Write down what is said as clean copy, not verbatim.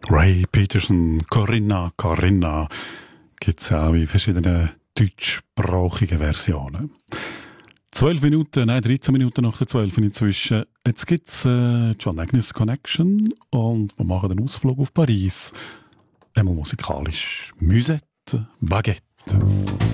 Ray Peterson, Corinna, gibt es auch in verschiedenen deutschsprachigen Versionen. 13 Minuten nach der 12 inzwischen. Jetzt gibt es John Agnes Connection und wir machen einen Ausflug auf Paris. Einmal musikalisch. Musette, Baguette.